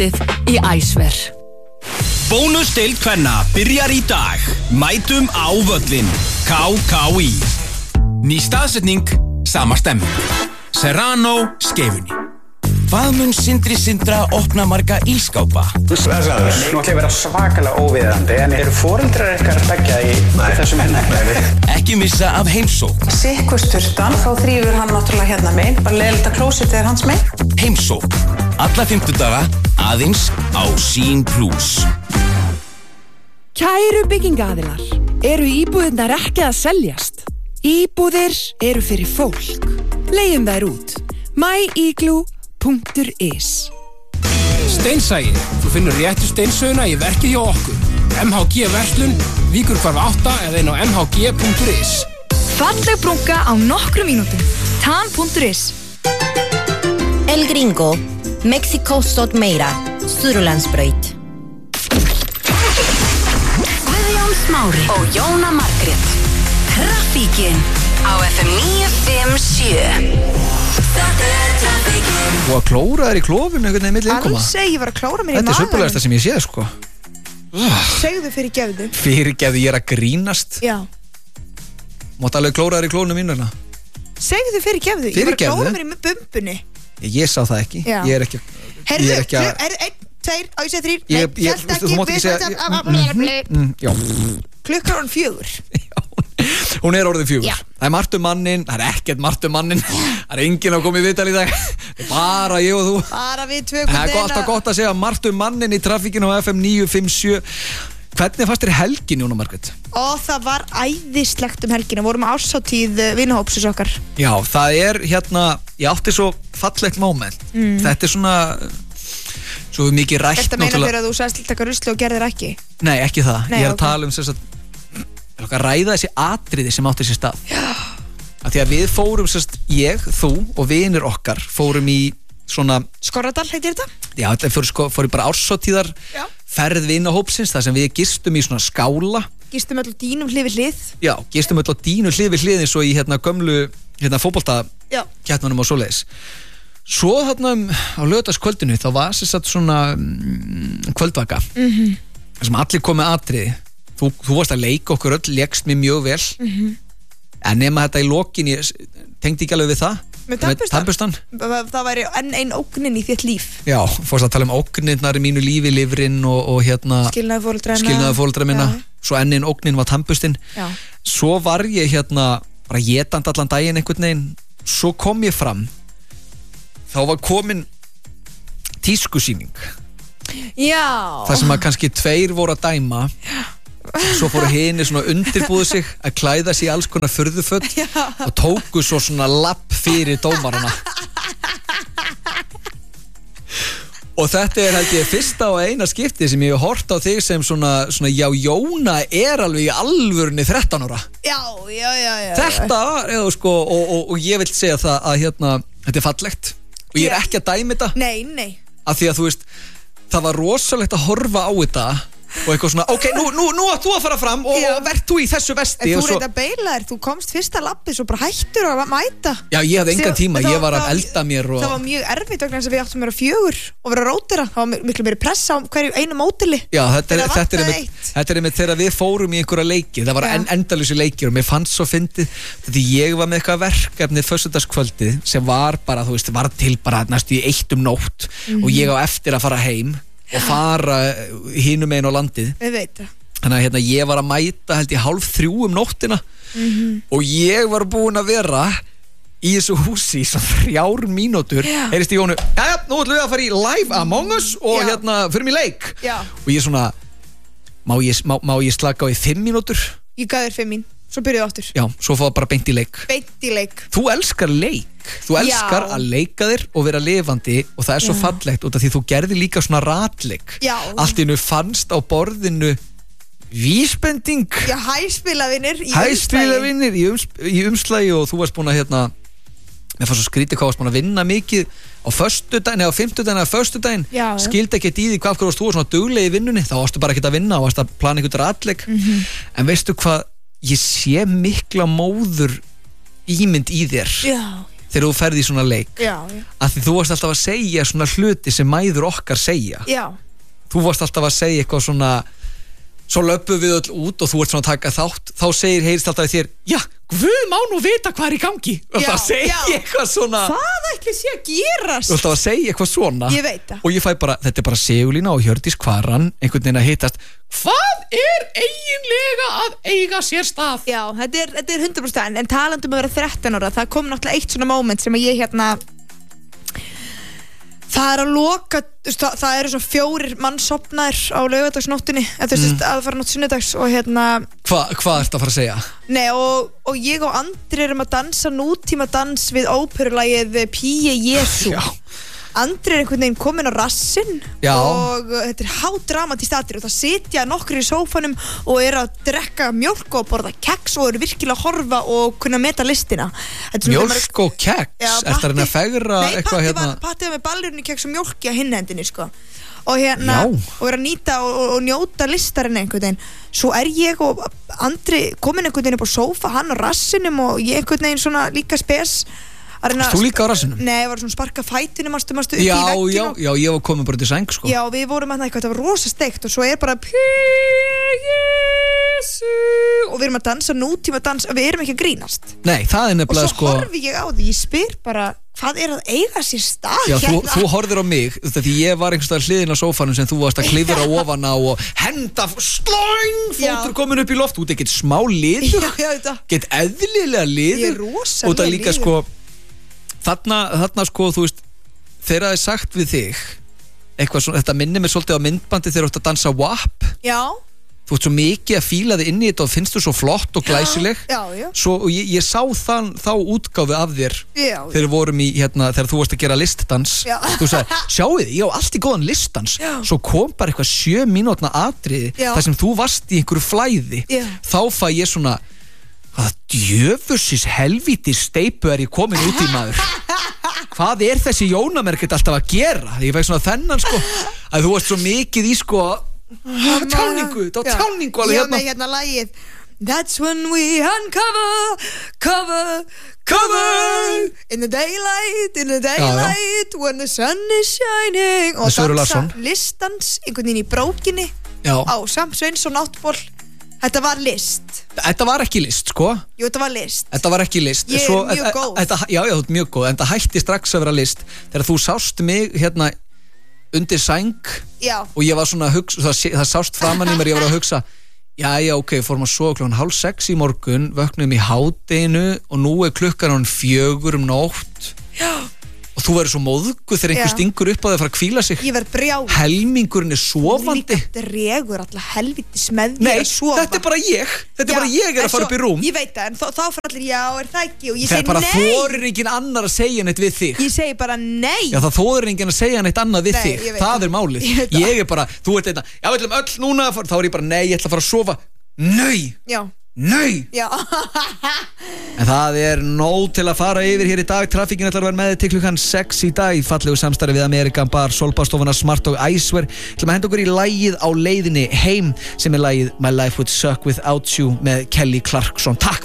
kvöldið í Æsver. Bónusdeild kvenna byrjar í dag. Mætum á völlin. KKÍ. Ný staðsetning, sama stemming. Serrano, Skeifunni. Hvað mun Sindri Sindra opna marga ískápa? Nú ætla ég vera svakalega óviðandi, en eru foreldrar ykkar beggja í þessum henni? Ekki missa af heimsókn. Sitthvort þá þrífur hann náttúrulega hérna megin, bara leiðilegt að klósitið er hans megin. Heimsókn. Alla 50 daga, aðeins á Sín Plus. Kæru byggingaaðilar, eru íbúðirnar ekki að seljast? Íbúðir eru fyrir fólk. Leigjum þær út. myigloo.is. Steinsæi, þú finnur réttu steinsöguna í verkið hjá okkur. MHG Verslun, Víkurhvarf 8 eða inn á mhg.is. Falleg brúnka á nokkrum mínútum. Tan.is. El Gringo, Mexico stótt meira, Suðurlandsbraut. Guðjón Smári og Jóna Margrét. Traffíkin á FM 957. Og að klóra þær í klófinu einhvern veginn milli innkoma. Alls ég var að klóra mér í Þetta er svipurlegasta sem ég séð, sko. Segðu fyrir gefðu. Fyrirgefðu, ég er að grínast. Já. Mátt alveg klóra þær í klófinu mínu hérna. Segðu fyrir gefðu. Ég var að klóra mér í bumbunni. Ég sá það ekki. Já. Ég er ekki Herðu, ég er ekki að 1, 2, á ég segi 3. Þú mátt ekki segja Já. Klukkar hann 4. Hún er orðin 4. Já. Það er margt mannin, það er ekkert margt mannin. Það er enginn að koma í viðtal í dag. Það er bara ég og þú. Bara við tvö. Það er alltaf gott að segja margt mannin í traffíkinu á FM 957. Hvernig fannst þér helgin, Jóna Margrét? Það var æðislegt helgina. Vorum árshátíð vinahópsins okkar. Já, það er hérna, ég átti svo fallegt moment. Þetta er svona svo mikið rætt. Þetta meina fyrir að þú sagðist til taka rusli og gerðir ekki? Nei, ekki það. Nei, ég er að tala um að ræða þessi atriði sem átti sér stað. Já. Að því að við fórum ég, þú og vinir okkar fórum í svona Skorradal heitir þetta? Já, þetta fór í bara árshátíðar ferð vinahópsins þar sem við gistum í svona skála. Gistum öll á dínum hlið við hlið. Já, gistum öll á dínu hlið við hlið eins og í gömlu fótbolta keppnunum og svoleiðis. Svo þarna á laugardagskvöldinu þá var svona kvöldvaka. Þar sem allir kom með atriði. Þú varst að leika okkur öll, lékst mér mjög vel. En nema þetta í lokin, ég tengdi ekki alveg við það. Með tannburstan? Það væri enn ein ógnin í þitt líf. Já, fórst að tala um ógnirnar í mínu lífi, lifrin og skilnaði foreldra minna. Svo enn ein ógnin var tannburstin. Svo var ég bara étandi allan daginn einhvern veginn. Svo kom ég fram. Þá var komin tískusýning. Já. Það sem að kannski 2 voru að dæma. Svo fóru hinir svona undirbúðu sig að klæða sig í alls konar furðuföt og tóku svo svona lapp fyrir dómarana. Og þetta er held ég fyrsta og eina skipti sem ég hef hort á þig sem svona já, Jóna er alveg í alvörunni 13 ára. Já. Þetta var, og ég vil segja það að þetta er fallegt og ég er ekki að dæmi þetta. Nei. Af því að þú veist, það var rosalegt að horfa á þetta og eitthvað svona, ok, nú átt þú að fara fram og verð þú í þessu vesti. En þú reyndi að beila þér, þú komst fyrsta lappið svo bara hættur að mæta. Já, ég hafði engan tíma, ég var að elda mér og það var mjög erfitt vegna þess að við áttum að vera 4 og vera rótira, það var miklu meiri pressa á hverju einu mótili. Já, þetta er einmitt þegar við fórum í einhverja leiki, það var endalausi leikir og mér fannst svo fyndið, þetta ég var með eitthvað verkefni föstudagskvöldið sem var bara, þú veist, var til bara næstu í 1 nótt og ég á eftir að fara heim og fara hinum einn á landið. Ég veit það. Þannig að ég var að mæta held ég 2:30 nóttina og ég var búinn að vera í þessu húsi í svona 3 mínútur. Heyrist í Jónu, jæja, nú ætlum við að fara í live Among Us og förum í leik. Og ég svona, má ég slaka á í 5 mínútur? Ég gaf þér 5 mín, svo byrjuðu aftur. Já, svo fá bara beint í leik. Þú elskar leik. Þú elskar að leika þér og vera lifandi og það er svo fallegt út af því þú gerði líka svona ratleik. Allt í einu fannst á borðinu vísbending. Já, hæspilavinir í umslagi og þú varst búin að mér fannst svo skrítið hvað varst búin að vinna mikið á föstudaginn eða á 50daginn eða föstudaginn. Skildi ekkert í því hvað varst þú svona dugleg í vinnunni, þá varstu bara ekkert að vinna og varst að plana einhvern ratleik. En veistu hvað, ég sé mikla móður ímynd í þér. þegar þú ferði í svona leik af því þú varst alltaf að segja svona hluti sem mæður okkar segja þú varst alltaf að segja eitthvað svona svo löpum við öll út og þú ert svona að taka þátt þá heyrist alltaf í þér já, Guð má nú vita hvað er í gangi og það segja eitthvað svona hvað ætli sé að gerast og það segja eitthvað svona ég veit það og ég fæ bara, þetta er bara Sigurlína og Hjördís Kvaran einhvern veginn að hittast hvað er eiginlega að eiga sér stað já, þetta er 100% en talandum að vera 13 ára það kom náttúrulega eitt svona moment sem að ég það er að loka það eru svo 4 mann sofnaðir á laugardagsnóttinni aðfaranótt sunnudags og hvað ertu að fara að segja? Nei og ég og Andri erum að dansa nútíma dans við óperulagið Píi Jésu Andri einhvern veginn kominn á rassinn og þetta hádramatískt atriði og það sitja nokkrir í sófanum og að drekka mjólk og borða keks og eru virkilega að horfa og kunna meta listina Mjólk og keks? Ertu að reyna að fegra eitthvað Nei, Patti var með ballurinn keks og mjólki á hinn hendinni sko og og vera að nýta og njóta listarinn einhvern veginn svo ég og Andri kominn einhvern veginn upp á sófa hann á rassinum og ég einhvern veginn svona líka spes Þú líka á rassinum? Nei, ég var svona sparka fætinu mástu upp í vegginu Já, ég var komin bara til sæng sko Já, við vorum að eitthvað, það var rosa steikt og svo bara og við erum að dansa nútíma dans við erum ekki að grínast Nei, það er nefnilega og svo horfi ég á því, ég spyr bara hvað er að eiga sér stað Já, þú horfir á mig því ég var einhvers staðar hliðin á sófanum sem þú varst að klifra ofan á og henda slóing, fótur komin upp í loft út ekkert smá liður get eðlilega liður ég er rosalega líka sko þarna sko þú veist þegar það er sagt við þig eitthvað svona, þetta minnir mig svolítið á myndbandi þegar þú ert að dansa WAP þú ert svo mikið að fíla þig inn í þetta og finnst þú svo flott og glæsileg svo, og ég sá þá útgáfu af þér þegar við vorum í þegar þú varst að gera listdans þú sagði, sjáuð, ég á allt í góðan listdans svo kom bara eitthvað 7 mínútna atriði þar sem þú varst í einhverju flæði þá fæ ég svona hvað djöfusins helvíti steipu er ég komin út í maður hvað er þessi Jónamerkit alltaf að gera ég fæ svona þennan sko að þú varst svo mikið í sko tjáningu alveg hérna lagið That's when we uncover in the daylight when the sun is shining og dansa listans einhvern veginn í brókinni á Sam Sveinsson áttból Þetta var list Þetta var ekki list, sko Jú, þetta var list Þetta var ekki list Ég er mjög góð Já, þú ert mjög góð En það hætti strax að vera list Þegar þú sást mig undir sæng og ég var svona að hugsa það sást framan í mér, ég var að hugsa já, ok, fórum að sofa 5:30 í morgun vöknum í hádeginu og nú er klukkan 4 nótt og þú verður svo móðguð þegar einhver stingur upp á það að fara að hvíla sig ég verð brjál helmingurinn er sofandi líka dregur alltaf helvitis með því að sofa þetta er bara ég er að fara upp í rúm ég veit það, en þá fyrir allir já, er það ekki og ég segi nei það er bara þorir enginn annar að segja neitt við þig ég segi bara nei já, það þorir enginn að segja neitt annað við þig það er málið ég er bara, þú ert þetta já, við ætlum öll núna þá er ég bara nei, ég ætla að fara að sofa Nei En það er nóg til að fara yfir hér í dag Traffíkin ætlar að vera með til klukkan 6 í dag í fallegu samstarfi við Amerikan Bar Solbastofuna Smart og Icewear ætlum að henda okkur í lagið á leiðinni heim sem er lagið My Life Would Suck Without You með Kelly Clarkson Takk